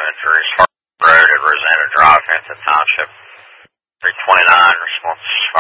Road at Rosanna Drive, Hampton Township. 329, response